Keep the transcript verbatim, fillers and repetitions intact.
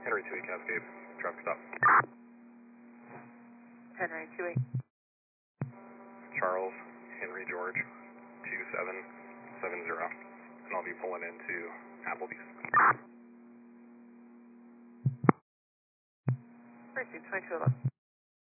Henry two eight Cascade, traffic stop. Henry two eight. Charles, Henry George, two seven seven zero. And I'll be pulling into Applebee's. Precinct twenty-two eleven.